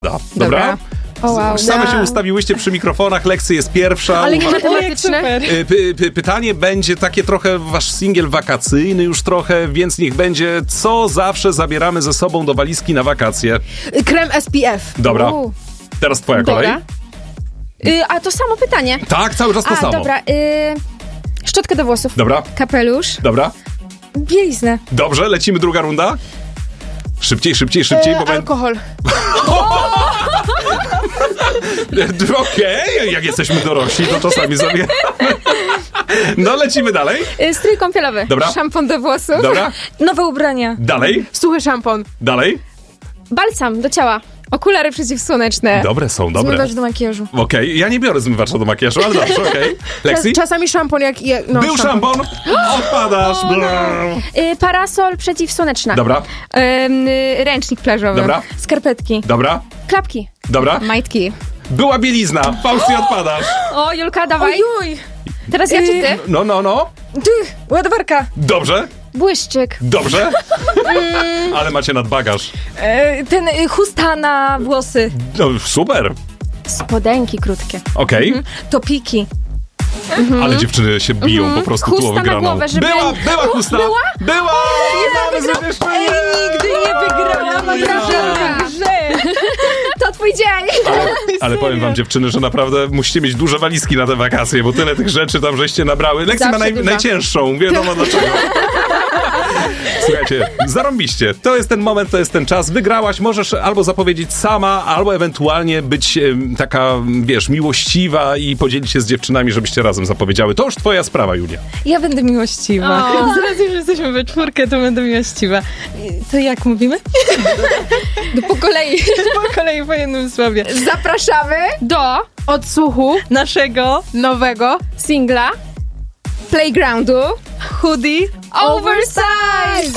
odpada. Dobra? O, wow. Same się ustawiłyście przy mikrofonach, Leksy jest pierwsza. Ale nie matematyczne. Pytanie będzie takie trochę, wasz singiel wakacyjny już trochę, więc niech będzie, co zawsze zabieramy ze sobą do walizki na wakacje. Krem SPF. Dobra, teraz twoja kolej. Dobra. A to samo pytanie. Tak, cały czas to samo. Dobra. Szczotkę do włosów. Dobra, Kapelusz. dobra. Bieliznę. Dobrze, lecimy druga runda. Szybciej, bo alkohol. Okej, jak jesteśmy dorośli, to czasami zabieramy. No, lecimy dalej. Strój kąpielowy. Dobra. Szampon do włosów. Dobra. Nowe ubrania. Dalej. Suchy szampon. Dalej. Balsam do ciała. Okulary przeciwsłoneczne. Dobre są, dobre. Zmywacz do makijażu. Okej, ja nie biorę zmywacza do makijażu, ale dobrze, okej. Lexi? Czasami szampon jak... Był szampon. Odpadasz. Parasol przeciwsłoneczna. Dobra. Ręcznik plażowy. Dobra. Skarpetki. Dobra. Klapki. Dobra. Majtki. Była bielizna. Fausti, odpadasz. O, Julka, dawaj. Ojuj. Teraz ja czy ty? No. Ładowarka. Dobrze. Błyszczyk. Dobrze. Ale macie nadbagaż. Chusta na włosy. No, super. Spodenki krótkie. Okej. Topiki. Ale dziewczyny się biją po prostu Chusta tu o na wygraną. głowę, żeby... Była chusta. Była! Nigdy nie wygrałam. To twój dzień. Ale powiem wam, dziewczyny, że naprawdę musicie mieć duże walizki na te wakacje, bo tyle tych rzeczy tam żeście nabrały. Lekcja ma najcięższą, wiadomo dlaczego. Słuchajcie, zarąbiście. To jest ten moment, to jest ten czas. Wygrałaś, możesz albo zapowiedzieć sama, albo ewentualnie być taka, wiesz, miłościwa i podzielić się z dziewczynami, żebyście razem zapowiedziały. To już twoja sprawa, Julia. Ja będę miłościwa. Zaraz już jesteśmy we czwórkę, to będę miłościwa. To jak mówimy? Po kolei. Po kolei po jednym słowie. Zapraszamy do odsłuchu Naszego nowego singla Playgroundu hoodie Oversize.